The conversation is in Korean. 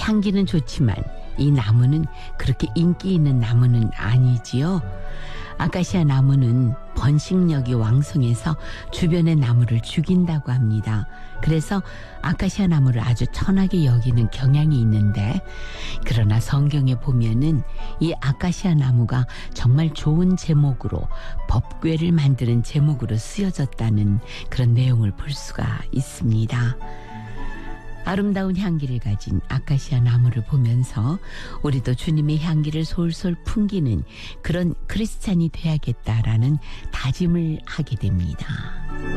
향기는 좋지만 이 나무는 그렇게 인기 있는 나무는 아니지요. 아카시아 나무는 번식력이 왕성해서 주변의 나무를 죽인다고 합니다. 그래서 아카시아 나무를 아주 천하게 여기는 경향이 있는데, 그러나 성경에 보면은 이 아카시아 나무가 정말 좋은 제목으로, 법궤를 만드는 제목으로 쓰여졌다는 그런 내용을 볼 수가 있습니다. 아름다운 향기를 가진 아카시아 나무를 보면서 우리도 주님의 향기를 솔솔 풍기는 그런 크리스찬이 돼야겠다라는 다짐을 하게 됩니다.